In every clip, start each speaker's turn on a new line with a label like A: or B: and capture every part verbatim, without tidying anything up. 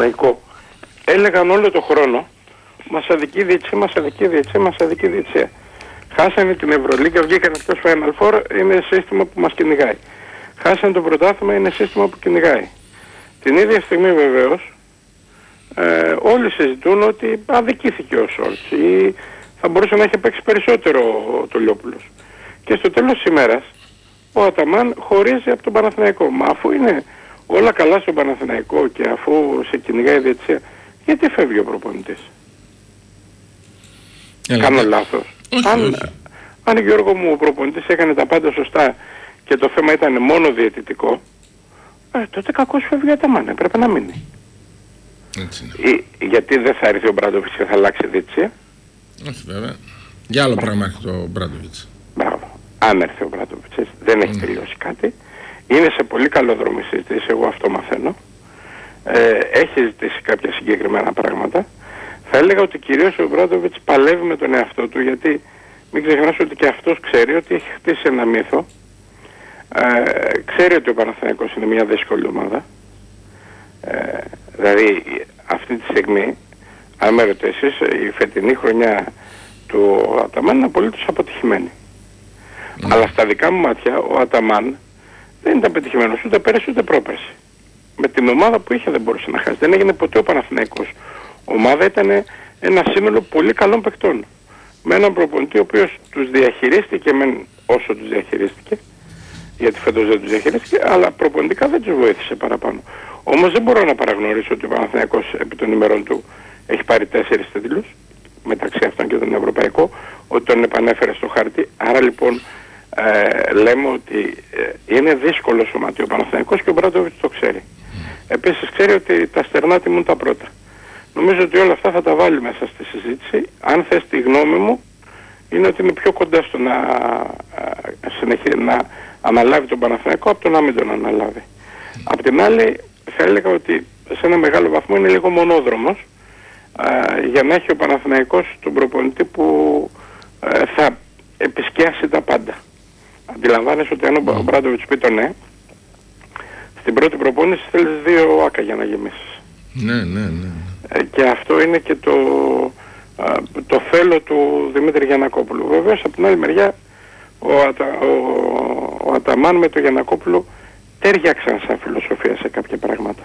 A: Παναθηναϊκό έλεγαν όλο το χρόνο μας αδικεί διετησία, μας αδικεί διετησία, μας αδικεί διετησία. Χάσανε την Ευρωλίγκα, βγήκαν εκτός Final Four, είναι σύστημα που μας κυνηγάει. Χάσανε το πρωτάθλημα, είναι σύστημα που κυνηγάει. Την ίδια στιγμή βεβαίως ε, όλοι συζητούν ότι αδικήθηκε ο Σόλτς ή θα μπορούσε να έχει παίξει περισσότερο ο Τολιόπουλος. Και στο τέλος της ημέρας ο Αταμάν χωρίζει από τον Παναθηναϊκό. Μα αφού είναι όλα καλά στον Παναθηναϊκό και αφού σε κυνηγάει η διετησία, γιατί φεύγει ο προπονητής? Έλα, Κάνω λάθος?
B: Όχι,
A: αν,
B: όχι.
A: αν Γιώργο μου ο προπονητής έκανε τα πάντα σωστά και το θέμα ήταν μόνο διαιτητικό, ε, τότε κακώς φεύγει ο Αταμάν, έπρεπε να μείνει.
B: Έτσι είναι.
A: Ή, γιατί δεν θα έρθει ο Μπράντοβιτς και θα αλλάξει διετησία?
B: Όχι βέβαια. Για άλλο πράγμα έχει το Μπράντοβιτς.
A: Μπράβο. Αν έρθει ο Μπράντοβιτς, δεν έχει
B: Mm.
A: τελειώσει κάτι. Είναι σε πολύ καλό δρόμο η συζήτηση, εγώ αυτό μαθαίνω. Ε, έχει ζητήσει κάποια συγκεκριμένα πράγματα. Θα έλεγα ότι κυρίως ο Μπράντοβιτς παλεύει με τον εαυτό του, γιατί μην ξεχνάς ότι και αυτός ξέρει ότι έχει χτίσει ένα μύθο. Ε, ξέρει ότι ο Παναθηναϊκός είναι μια δύσκολη ομάδα. Ε, δηλαδή αυτή τη στιγμή, αν με ρωτήσεις, η φετινή χρονιά του Αταμάν είναι απολύτως αποτυχημένη. Mm. Αλλά στα δικά μου μάτια ο Αταμάν δεν ήταν πετυχημένος ούτε πέρυσι ούτε πρόπερσι. Με την ομάδα που είχε δεν μπορούσε να χάσει. Δεν έγινε ποτέ ο Παναθηναϊκός. Ομάδα ήταν ένα σύνολο πολύ καλών παικτών. Με έναν προπονητή ο οποίος τους διαχειρίστηκε μεν όσο τους διαχειρίστηκε, γιατί φέτος δεν τους διαχειρίστηκε, αλλά προπονητικά δεν τους βοήθησε παραπάνω. Όμως δεν μπορώ να παραγνωρίσω ότι ο Παναθηναϊκός επί των ημερών του έχει πάρει τέσσερις τίτλους, μεταξύ αυτών και τον Ευρωπαϊκό, ότι τον επανέφερε στο χάρτη. Άρα λοιπόν ε, λέμε ότι ε, είναι δύσκολο σωματείο ο Παναθηναϊκός και ο Μπράντοβιτς το ξέρει. Επίσης ξέρει ότι τα στερνά τιμούν τα πρώτα. Νομίζω ότι όλα αυτά θα τα βάλει μέσα στη συζήτηση. Αν θες τη γνώμη μου, είναι ότι είναι πιο κοντά στο να, συνεχί, να αναλάβει τον Παναθηναϊκό από το να μην τον αναλάβει. Απ' την άλλη θα έλεγα ότι σε ένα μεγάλο βαθμό είναι λίγο μονόδρομος α, για να έχει ο Παναθηναϊκός τον προπονητή που α, θα επισκιάσει τα πάντα. Αντιλαμβάνεσαι ότι αν ο mm. Μπράντοβιτς πει το ναι, στην πρώτη προπόνηση θέλεις δύο άκα για να γεμίσεις.
B: Ναι, ναι, ναι.
A: Ε, και αυτό είναι και το, α, το θέλω του Δημήτρη Γιαννακόπουλου. Βεβαίως από την άλλη μεριά ο, Ατα, ο, ο Αταμάν με τον Γιαννακόπουλο τέριαξαν σαν φιλοσοφία σε κάποια πράγματα.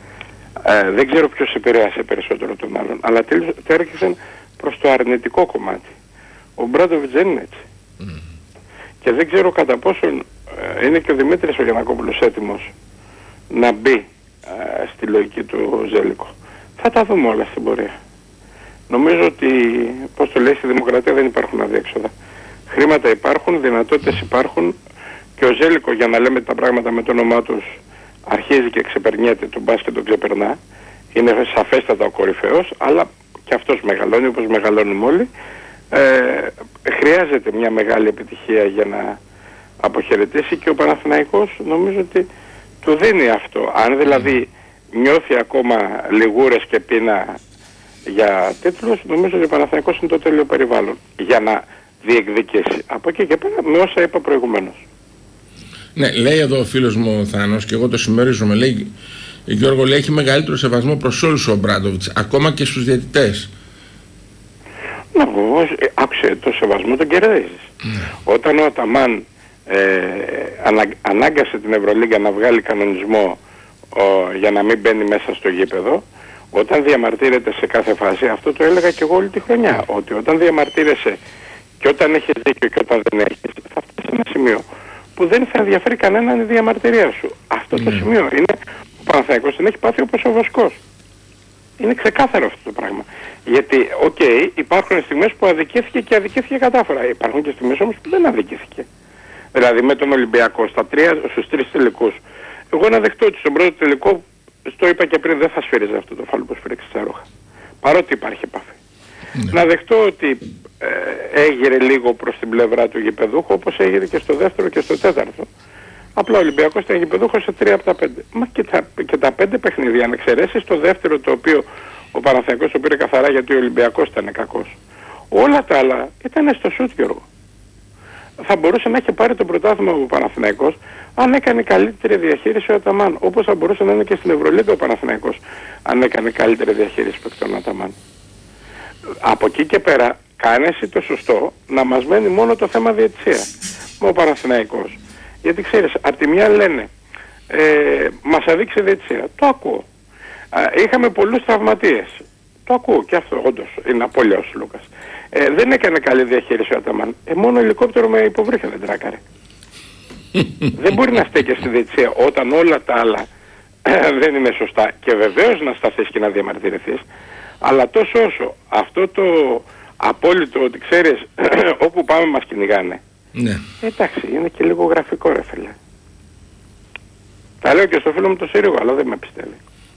A: Ε, δεν ξέρω ποιος επηρέασε περισσότερο τον άλλον, αλλά τέριαξαν προς το αρνητικό κομμάτι. Ο Μπράντοβιτς δεν είναι έτσι. Mm. Και δεν ξέρω κατά πόσον ε, είναι και ο Δημήτρης ο Γιαννακόπουλος έτοιμος να μπει ε, στη λογική του Ζέλικο. Θα τα δούμε όλα στην πορεία. Νομίζω ότι, πώς το λέει, στη δημοκρατία δεν υπάρχουν αδιέξοδα. Χρήματα υπάρχουν, δυνατότητες υπάρχουν και ο Ζέλικο, για να λέμε τα πράγματα με το όνομά τους, αρχίζει και ξεπερνιέται, τον μπάσκετ τον ξεπερνά. Είναι σαφέστατα ο κορυφαίος, αλλά και αυτός μεγαλώνει όπως μεγαλώνουμε όλοι. Ε, χρειάζεται μια μεγάλη επιτυχία για να αποχαιρετήσει και ο Παναθηναϊκός νομίζω ότι του δίνει αυτό. Αν δηλαδή νιώθει ακόμα λιγούρες και πείνα για τίτλους, νομίζω ότι ο Παναθηναϊκός είναι το τέλειο περιβάλλον για να διεκδικήσει. Από εκεί και πέρα με όσα είπα προηγουμένως.
B: Ναι, λέει εδώ ο φίλος μου ο Θάνος και εγώ το συμμερίζομαι, λέει, Γιώργο, λέει, έχει μεγαλύτερο σεβασμό προς όλους ο Μπράντοβιτς, ακόμα και στους διαιτητές.
A: Να πω, άκουσε, το σεβασμό τον κερδίζεις. Mm. Όταν ο Αταμάν ε, ανα, ανάγκασε την Ευρωλίγκα να βγάλει κανονισμό ο, για να μην μπαίνει μέσα στο γήπεδο, όταν διαμαρτύρεται σε κάθε φάση, αυτό το έλεγα και εγώ όλη τη χρονιά, ότι όταν διαμαρτύρεσαι και όταν έχεις δίκιο και όταν δεν έχεις, θα φτάσει σε ένα σημείο που δεν θα ενδιαφέρει κανέναν η διαμαρτυρία σου. Αυτό mm. το σημείο είναι, ο Παναθηναϊκός δεν έχει πάθει όπως ο Βοσκός. Είναι ξεκάθαρο αυτό το πράγμα. Γιατί, οκ, okay, υπάρχουν στιγμές που αδικήθηκε και αδικήθηκε κατάφορα. Υπάρχουν και στιγμές όμως που δεν αδικήθηκε. Δηλαδή με τον Ολυμπιακό στα τρία, στους τρεις τελικούς. Εγώ να δεχτώ ότι στον πρώτο τελικό, το είπα και πριν, δεν θα σφύριζε αυτό το φάλο που σφύριξε στα ρούχα. Παρότι υπάρχει επαφή. Mm. Να δεχτώ ότι ε, έγειρε λίγο προς την πλευρά του γηπεδούχου, όπως έγινε και στο δεύτερο και στο τέταρτο. Απλά ο Ολυμπιακός ήταν γηπεδούχος σε τρία από τα πέντε. Μα και τα, και τα πέντε παιχνίδια, αν εξαιρέσεις το δεύτερο, το οποίο ο Παναθηναϊκός το πήρε καθαρά γιατί ο Ολυμπιακός ήταν κακός. Όλα τα άλλα ήταν στο σούτ, Γιώργο. θα μπορούσε να έχει πάρει το πρωτάθλημα ο Παναθηναϊκός αν έκανε καλύτερη διαχείριση ο Αταμάν. Όπως θα μπορούσε να είναι και στην Ευρωλίγα ο Παναθηναϊκός αν έκανε καλύτερη διαχείριση παικτών Αταμάν. Από εκεί και πέρα κάνε εσύ το σωστό να μας μένει μόνο το θέμα διαιτησία με ο Παναθηναϊκός. Γιατί ξέρεις, απ' τη μια λένε ε, μας αδείξει διαιτησία. Το ακούω. Ε, είχαμε πολλούς τραυματίες. Το ακούω και αυτό όντως είναι απώλεια ο Σλούκας. Ε, δεν έκανε καλή διαχείριση ο Αταμάν. Ε, μόνο ελικόπτερο με υποβρύχια δεν τράκαρε. Δεν μπορεί να στέκει στη διαιτησία όταν όλα τα άλλα δεν είναι σωστά και βεβαίως να σταθείς και να διαμαρτυρηθείς, αλλά τόσο όσο αυτό το απόλυτο ότι ξέρεις όπου πάμε μας κυνηγάνε.
B: Ναι.
A: Ε, εντάξει, είναι και λίγο γραφικό ρε φίλε. Τα λέω και στο φίλο μου το Σύριογο, αλλά δεν με πιστεύει.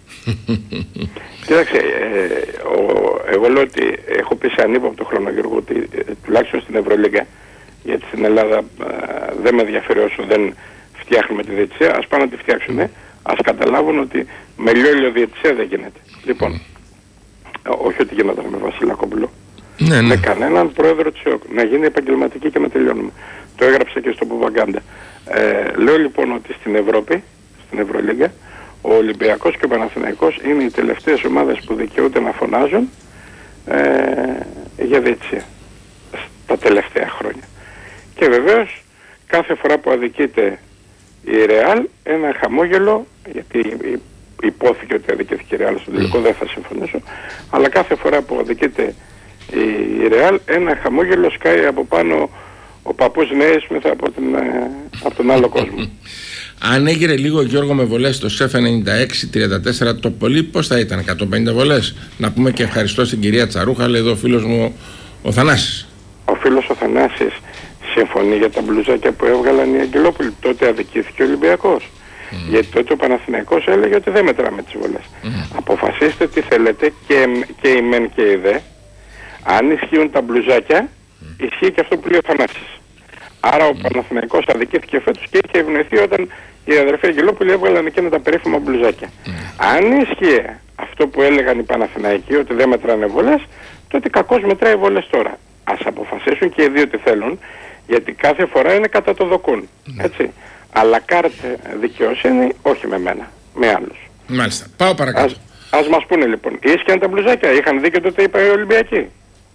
A: Κοίταξε, ε, ο, εγώ λέω ότι έχω πει σε ανύποπτο χρόνο Γιώργο ότι ε, τουλάχιστον στην Ευρωλίγκα, γιατί στην Ελλάδα ε, δεν με ενδιαφέρει όσο δεν φτιάχνουμε τη διαιτησία, ας πάνε να τη φτιάξουν, ε, ας καταλάβουν ότι με λιόλιο διαιτησία δεν γίνεται. Λοιπόν, ε, όχι ότι γινόταν με Βασιλακόπουλο,
B: ναι, ναι.
A: με κανέναν πρόεδρο της ΕΟΚ, να γίνει επαγγελματική και να τελειώνουμε. Το έγραψα και στο Ποπαγκάντα. Ε, λέω λοιπόν ότι στην Ευρώπη, στην Ευρωλίγκα, ο Ολυμπιακός και ο Παναθηναϊκός είναι οι τελευταίες ομάδες που δικαιούνται να φωνάζουν ε, για διαιτησία τα τελευταία χρόνια. Και βεβαίως κάθε φορά που αδικείται η Ρεάλ ένα χαμόγελο, γιατί υπόθηκε ότι αδικήθηκε η Ρεάλ στο τελικό, δεν θα συμφωνήσω, αλλά κάθε φορά που αδικείται η Ρεάλ ένα χαμόγελο σκάει από πάνω ο παππούς Νέισμιθ από, την, από τον άλλο κόσμο.
B: Αν έγινε λίγο Γιώργο με βολές στο ΣΕΦ ενενήντα έξι τριάντα τέσσερα το πολύ, πώς θα ήταν, εκατόν πενήντα βολές? Να πούμε και ευχαριστώ στην κυρία Τσαρούχα, λέει εδώ ο φίλος μου ο Θανάσης.
A: Ο φίλος ο Θανάσης συμφωνεί για τα μπλουζάκια που έβγαλαν οι Αγγελόπουλοι. Τότε αδικήθηκε ο Ολυμπιακός. Mm. Γιατί τότε ο Παναθηναϊκός έλεγε ότι δεν μετράμε τις βολές. Mm. Αποφασίστε τι θέλετε και, και η μεν και η δε. Αν ισχύουν τα μπλουζάκια, mm. ισχύει και αυτό που λέει ο Θανάσης. Άρα ο mm. Παναθηναϊκός αδικήθηκε φέτος και είχε ευνοηθεί όταν οι αδερφοί Αγγελόπουλοι έβγαλαν εκείνα τα περίφημα μπλουζάκια. Mm. Αν ισχύει αυτό που έλεγαν οι Παναθηναϊκοί ότι δεν μετράνε βολές, τότε κακώς μετράει βολές τώρα. Ας αποφασίσουν και οι δύο τι θέλουν, γιατί κάθε φορά είναι κατά το δοκούν. Mm. Έτσι. Αλλά κάρτε δικαιοσύνη, όχι με μένα, με άλλους.
B: Μάλιστα. Πάω παρακάτω.
A: Ας, ας μας πούνε λοιπόν, ίσχυαν τα μπλουζάκια, είχαν δίκιο τότε είπα οι Ολυμπιακοί.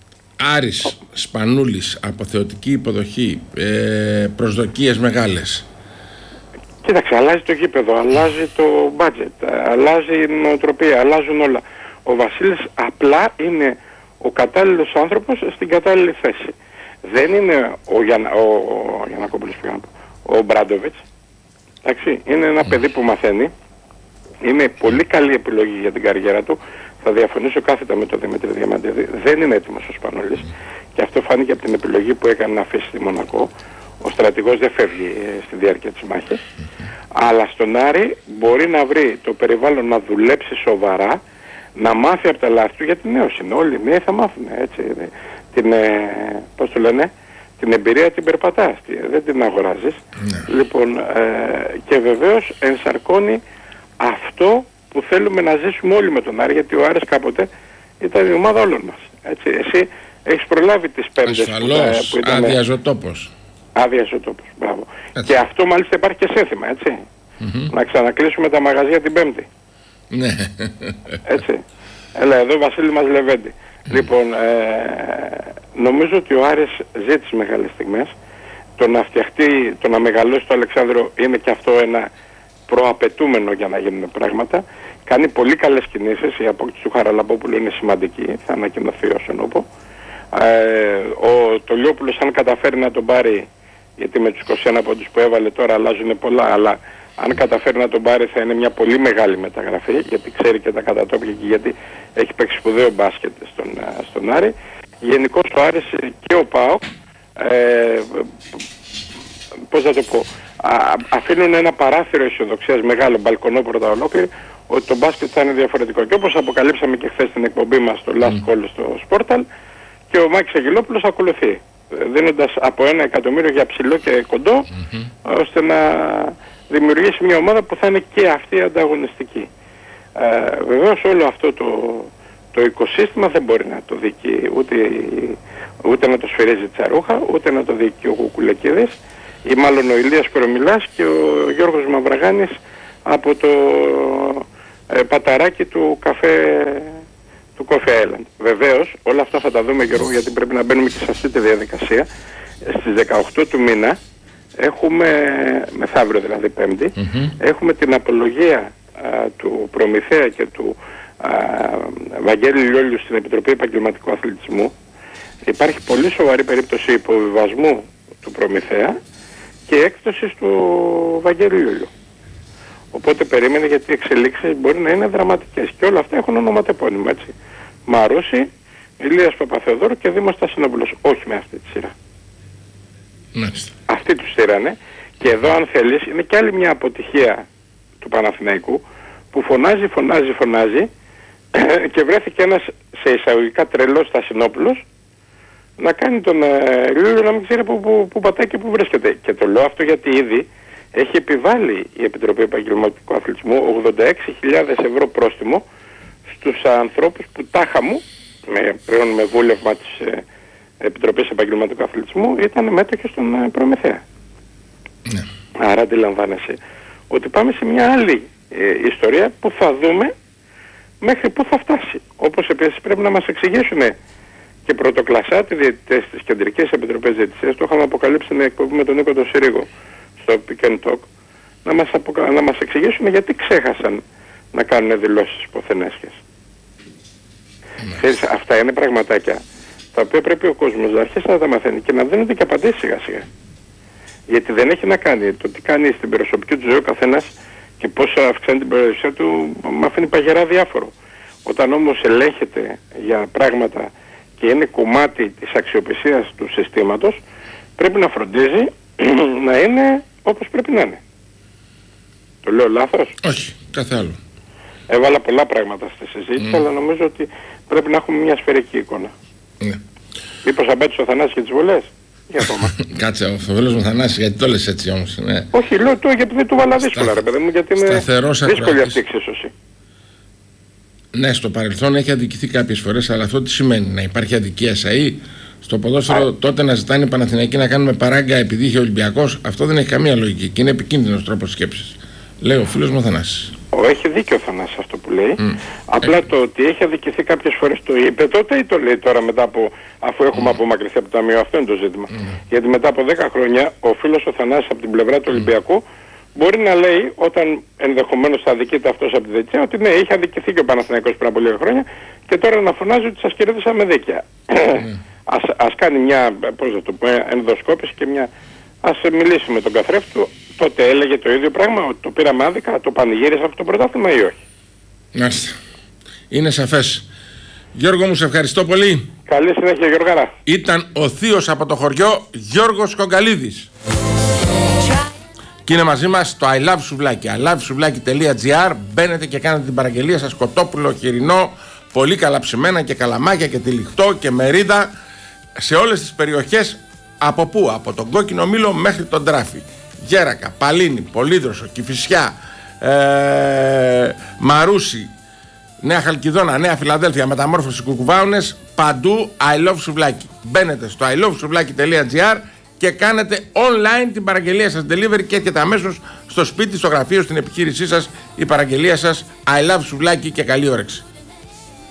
B: Άρης, Σπανούλης, αποθεωτική υποδοχή, ε, προσδοκίες μεγάλες.
A: Κοίταξε, αλλάζει το γήπεδο, αλλάζει το budget, αλλάζει η νοοτροπία, αλλάζουν όλα. Ο Βασίλης απλά είναι ο κατάλληλος άνθρωπος στην κατάλληλη θέση. Δεν είναι ο, Γιαννα, ο, ο Γιαννακόπουλος, ο Μπράντοβιτς. Εντάξει, είναι ένα mm. παιδί που μαθαίνει. Είναι πολύ καλή επιλογή για την καριέρα του. Θα διαφωνήσω κάθετα με τον Δημήτρη Διαμαντίδη. Δεν είναι έτοιμος ο Σπανούλης. Mm. Και αυτό φάνηκε από την επιλογή που έκανε να αφήσει στη Μονακό. Ο στρατηγός δεν φεύγει ε, στη διάρκεια της μάχης. Mm. Αλλά στον Άρη μπορεί να βρει το περιβάλλον να δουλέψει σοβαρά, να μάθει από τα λάθη του, γιατί νέος είναι. Όλοι οι νέοι θα μάθουν, έτσι. Την, ε, πώς το λένε, την εμπειρία την περπατάς, δεν την αγοράζεις. Ναι. Λοιπόν, ε, και βεβαίως ενσαρκώνει αυτό που θέλουμε να ζήσουμε όλοι με τον Άρη, γιατί ο Άρης κάποτε ήταν η ομάδα όλων μας. Έτσι. Εσύ έχεις προλάβει τις πέμπτες που, που ήταν...
B: άδειας ο τόπος.
A: Άδειας ο τόπος, μπράβο. Έτσι. Και αυτό μάλιστα υπάρχει και σύνθημα, έτσι. Mm-hmm. Να ξανακλείσουμε τα μαγαζιά την Πέμπτη.
B: Ναι.
A: Έτσι. Έλα εδώ Βασίλη μας Λεβέντη. Mm. Λοιπόν, ε, νομίζω ότι ο Άρης ζει τις μεγάλες στιγμές. Το να φτιαχτεί, το να μεγαλώσει το Αλεξάνδριο είναι και αυτό ένα προαπαιτούμενο για να γίνουν πράγματα. Κάνει πολύ καλές κινήσεις. Η απόκτηση του Χαραλαμπόπουλου είναι σημαντική. Θα ανακοινωθεί ως ενώπο. Ε, ο Τολιόπουλος αν καταφέρει να τον πάρει, γιατί με τους είκοσι ένα πόντους που έβαλε τώρα αλλάζουν πολλά, αλλά αν καταφέρει να τον πάρει θα είναι μια πολύ μεγάλη μεταγραφή, γιατί ξέρει και τα κατατόπια και γιατί έχει παίξει σπουδαίο μπάσκετ στον, στον Άρη. Γενικώς ο Άρης και ο ΠΑΟΚ, ε, πώς θα το πω, α, αφήνουν ένα παράθυρο αισιοδοξίας μεγάλο, μπαλκονό πρώτα ολόκληρη, ότι το μπάσκετ θα είναι διαφορετικό. Και όπως αποκαλύψαμε και χθες στην εκπομπή μας στο Last Call στο Sportal, και ο Μάκης Αγγελόπουλος ακολουθεί, δίνοντας από ένα εκατομμύριο για ψηλό και κοντό, mm-hmm. ώστε να δημιουργήσει μια ομάδα που θα είναι και αυτή ανταγωνιστική. Ε, βεβαίως όλο αυτό το, το οικοσύστημα δεν μπορεί να το δει ούτε, ούτε να το σφυρίζει Τσαρούχα, ούτε να το δει ο Κουκουλεκίδης, ή μάλλον ο Ηλίας Κορομιλάς και ο Γιώργος Μαυραγάνης από το ε, παταράκι του καφέ του Coffee Island. Βεβαίως όλα αυτά θα τα δούμε, Γιώργο, γιατί πρέπει να μπαίνουμε και σε αυτή τη διαδικασία. Στις δεκαοκτώ του μήνα έχουμε, μεθαύριο δηλαδή Πέμπτη, mm-hmm. έχουμε την απολογία α, του Προμηθέα και του α, Βαγγέλη Λιόλιου στην Επιτροπή Επαγγελματικού Αθλητισμού. Υπάρχει πολύ σοβαρή περίπτωση υποβιβασμού του Προμηθέα και έκπτωσης του Βαγγέλη Λιόλιου. Οπότε περίμενε, γιατί οι εξελίξεις μπορεί να είναι δραματικές και όλα αυτά έχουν ονοματεπώνυμα, έτσι. Μαρούση, Ηλίας Παπαθεοδόρου και Δήμος Στασινόπουλος. Όχι με αυτή τη σειρά.
B: Μάλιστα.
A: Αυτοί τους στήρανε και εδώ, αν θέλεις, είναι κι άλλη μια αποτυχία του Παναθηναϊκού που φωνάζει, φωνάζει, φωνάζει και βρέθηκε ένας σε εισαγωγικά τρελός Στασινόπουλος να κάνει τον ε, Λιόλιο να μην ξέρει που, που, που πατάει και που βρίσκεται. Και το λέω αυτό γιατί ήδη έχει επιβάλει η Επιτροπή Επαγγελματικού Αθλητισμού ογδόντα έξι χιλιάδες ευρώ πρόστιμο στους ανθρώπους που τάχα μου, με, πλέον με βούλευμα της ε, Επιτροπής Επαγγελματικού Αθλητισμού, ήταν μέτοχοι στον ε, Προμηθέα.
B: Ναι.
A: Άρα αντιλαμβάνεσαι ότι πάμε σε μια άλλη ε, ιστορία που θα δούμε μέχρι πού θα φτάσει. Όπως επίσης πρέπει να μας εξηγήσουν και πρωτοκλασσάτη διαιτητές της Κεντρικής Επιτροπής Διαιτησίας, το είχαμε αποκαλύψει στην εκπομπή με τον Νίκο τον Συρίγο στο Pick and Talk, να μας, αποκα... να μας εξηγήσουν γιατί ξέχασαν να κάνουν δηλώσεις υποθενέσχες. Ξέρεις, αυτά είναι πραγματάκια τα οποία πρέπει ο κόσμος να αρχίσει να τα μαθαίνει και να δίνονται και απαντήσεις σιγά σιγά. Γιατί δεν έχει να κάνει το τι κάνει στην προσωπική του ζωή ο καθένας και πώς αυξάνει την περιουσία του, με αφήνει παγερά διάφορο. Όταν όμως ελέγχεται για πράγματα και είναι κομμάτι της αξιοπιστίας του συστήματος, πρέπει να φροντίζει να είναι όπως πρέπει να είναι. Το λέω λάθος?
B: Όχι, κάθε άλλο.
A: Έβαλα πολλά πράγματα στη συζήτηση, mm. αλλά νομίζω ότι πρέπει να έχουμε μια σφαιρική εικόνα.
B: Ναι.
A: Μήπως θα μπέτεις ο Θανάσης και τις βολές? Για ακόμα.
B: Κάτσε, ο Φοβέλος μου Θανάσης, γιατί το λες έτσι όμως? Ναι.
A: Όχι, λέω το γιατί δεν του βάλα δύσκολα, Στα... ρε παιδί μου, γιατί είναι δύσκολη αυτή η εξίσωση.
B: Ναι, στο παρελθόν έχει αδικηθεί κάποιες φορές, αλλά αυτό τι σημαίνει? Να υπάρχει αδικία ΣΑΗ στο ποδόσφαιρο? Α. Τότε να ζητάνε οι Παναθηναϊκοί να κάνουμε παράγκα επειδή είχε Ολυμπιακός, αυτό δεν έχει καμία λογική και είναι επικίνδυνος τρόπος σκέψης. Λέει ο φίλος μου Θανάσης.
A: Έχει δίκιο ο Θανάσης αυτό που λέει. Mm. Απλά έχει. Το ότι έχει αδικηθεί κάποιες φορές το είπε τότε ή το λέει τώρα μετά από, αφού έχουμε mm. απομακρυνθεί από το ταμείο? Αυτό είναι το ζήτημα. Mm. Γιατί μετά από δέκα χρόνια ο φίλος ο Θανάσης από την πλευρά του mm. Ολυμπιακού μπορεί να λέει, όταν ενδεχομένως θα αδικείται αυτός από τη διετησία, ότι ναι, είχε αδικηθεί και ο Παναθηναϊκός πριν από λίγα χρόνια και τώρα να φωνάζει ότι σας κερδίσαμε με δίκαια. Mm. ας, ας κάνει μια, πώς θα το πω, ενδοσκόπηση και μια... Ας μιλήσει με τον καθρέφτη του. Τότε έλεγε το ίδιο πράγμα, ότι το πήραμε άδικα, το πανηγύρισα αυτό το πρωτάθλημα ή όχι?
B: Μάλιστα. Είναι σαφές. Γιώργο μου, σε ευχαριστώ πολύ.
A: Καλή συνέχεια, Γιώργαρα.
B: Ήταν ο θείος από το χωριό Γιώργος Κογκαλίδης. Και είναι μαζί μας το I love σουβλάκι. i love σουβλάκι τελεία gr. Μπαίνετε και κάνετε την παραγγελία σας. Κοτόπουλο, χοιρινό, πολύ καλά ψημένα και καλαμάκια και τυλιχτό και μερίδα σε όλες τις περιοχές. Από πού? Από τον Κόκκινο Μήλο μέχρι τον Τράφη. Γέρακα, Παλίνη, Πολύδροσο, Κηφισιά, ε, Μαρούσι, Νέα Χαλκιδόνα, Νέα Φιλαδέλφια, Μεταμόρφωση, Κουκουβάουνες, παντού I love σουβλάκι. Μπαίνετε στο i love σουβλάκι τελεία gr και κάνετε online την παραγγελία σας delivery και έρχεται αμέσως στο σπίτι, στο γραφείο, στην επιχείρησή σας η παραγγελία σας. I love σουβλάκι και καλή όρεξη.